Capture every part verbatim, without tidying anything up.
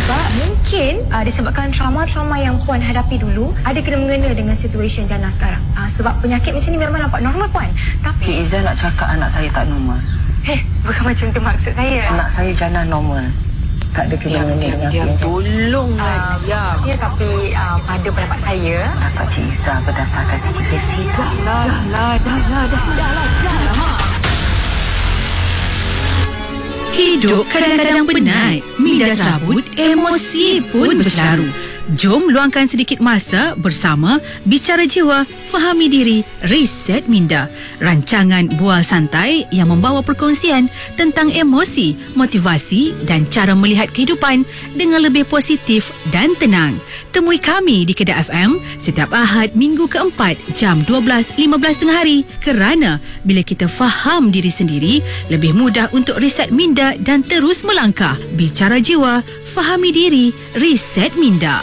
Sebab mungkin uh, disebabkan trauma-trauma yang Puan hadapi dulu ada kena mengena dengan situasi Jana sekarang. Uh, sebab penyakit macam ni memang nampak normal Puan. Tapi Cik Izzah nak cakap anak saya tak normal. Eh, bukan macam tu maksud saya. Anak saya Jana normal. Tak ada kena mengena dengan Diam, tolonglah Uh, diam. ya, tapi uh, pada pendapat saya, Dapat Cik Izzah berdasarkan segi sesi tu. Lah, lah, dah, dah, dah, dah, dah, dah. Hidup kadang-kadang penat, minda serabut, emosi pun bercelaru. Jom luangkan sedikit masa bersama Bicara Jiwa, Fahami Diri, Reset Minda. Rancangan bual santai yang membawa perkongsian tentang emosi, motivasi dan cara melihat kehidupan dengan lebih positif dan tenang. Temui kami di Kedah F M setiap Ahad minggu keempat jam dua belas lima belas tengah hari, kerana bila kita faham diri sendiri, lebih mudah untuk reset minda dan terus melangkah. Bicara Jiwa, Fahami Diri, Reset Minda.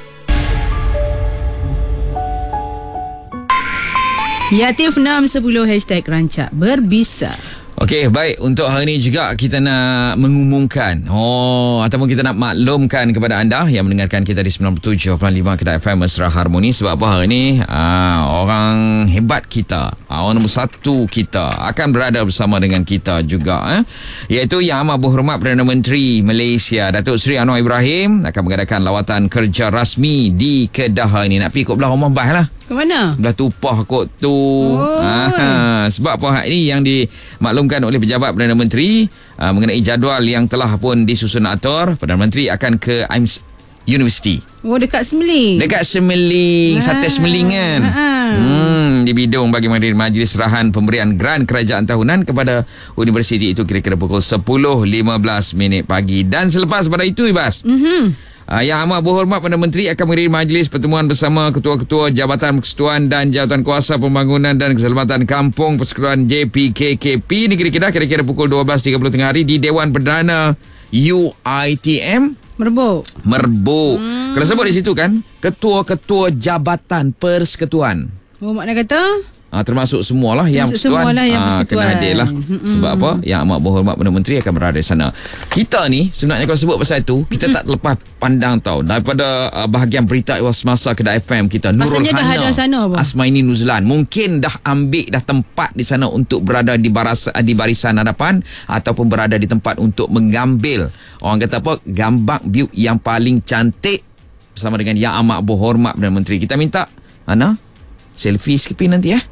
Yatif enam sepuluh hashtag rancak berbisa. Okey, baik. Untuk hari ini juga kita nak mengumumkan oh ataupun kita nak maklumkan kepada anda yang mendengarkan kita di sembilan puluh tujuh perpuluhan lima Kedah F M Mesra Harmoni. Sebab apa hari ini aa, orang hebat kita, aa, orang nombor satu kita akan berada bersama dengan kita juga, eh? iaitu Yang Amat Berhormat Perdana Menteri Malaysia Datuk Seri Anwar Ibrahim akan mengadakan lawatan kerja rasmi di Kedah hari ini. Nak pergi kot belah rumah bah lah. Ke mana? Belah Tupah kot tu. Oh. Ha, sebab apa hari ini yang dimaklumkan oleh pejabat Perdana Menteri uh, mengenai jadual yang telah pun disusun atur. Perdana Menteri akan ke A I M S University. Oh, dekat Semeling. Dekat Semeling, Ah. Sate Semeling kan. Ah. Hmm, di bidung bagi menghadiri majlis serahan pemberian geran kerajaan tahunan kepada universiti itu kira-kira pukul sepuluh lima belas minit pagi. Dan selepas pada itu, Ibas, Mhm. Uh, Yang Amat Berhormat Perdana Menteri akan menghadiri majlis pertemuan bersama ketua-ketua Jabatan Persekutuan dan Jawatan Kuasa Pembangunan dan Keselamatan Kampung Persekutuan J P K K P Negeri Kedah kira-kira pukul dua belas tiga puluh tengah hari di Dewan Perdana U I T M Merbuk. Merbuk. Hmm. Kalau sebut di situ kan, ketua-ketua Jabatan Persekutuan. Oh, makna kata? Ha, termasuk semualah yang Termasuk persekutuan, semualah yang ha, persekutuan. kena hadir lah. Mm-mm. Sebab apa? Yang Amat Berhormat Perdana Menteri akan berada di sana. Kita ni sebenarnya kalau sebut pasal itu, kita Mm-mm. tak terlepas pandang tau daripada uh, bahagian berita Iwas Semasa Kedah F M kita, Nurul Maksudnya dah ada Hana sana apa? Asmaini Nuzlan mungkin dah ambil dah tempat di sana untuk berada di baras, di barisan hadapan ataupun berada di tempat untuk mengambil, orang kata apa, gambar view yang paling cantik bersama dengan Yang Amat Berhormat Perdana Menteri. Kita minta Ana selfie sikit nanti ya.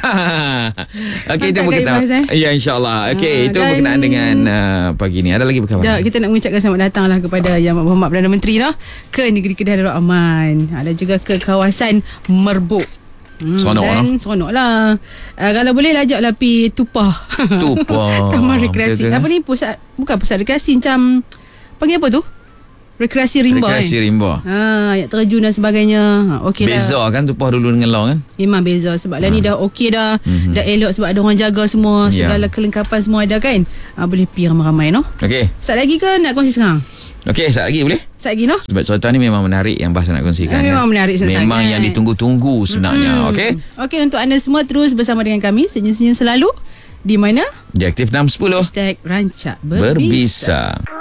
Okey, itu kita. Ya, insya-Allah. Okey, Ah, itu dan berkenaan dengan uh, pagi ni. Ada lagi berkawan? Dah, kita nak mengucapkan selamat datang lah kepada Yang Amat Berhormat Perdana Menteri lah ke negeri Kedah Darul Aman. Ada juga ke kawasan Merbuk. Hmm, Seronok dan lah. seronok lah. Uh, kalau boleh ajaklah pergi Tupah. Tupah. Taman rekreasi. Betul-betul. Apa ni, pusat, bukan pusat rekreasi, macam panggil apa tu? Rekreasi rimba. Rekreasi kan? rimba. Ha, ayat terjun dan sebagainya. Ha, okey lah. Beza kan Tupah dulu dengan Long kan? Memang beza sebab lah ni dah okey dah. Mhm. Dah elok sebab ada orang jaga semua, Ya. segala kelengkapan semua ada kan. Ha, boleh pergi ramai-ramai no. Okey. Sat lagi ke nak kongsi sekarang? Okey, sat lagi boleh? Sat lagi no. Sebab cerita ni memang menarik yang Bas nak kongsikan. Eh, memang kan? menarik sangat. Memang yang ditunggu-tunggu sebenarnya. Mm-mm. Okey. Okey, untuk anda semua terus bersama dengan kami senyum-senyum selalu di mana? Di Aktif enam sepuluh Hashtag Rancak Berbisa.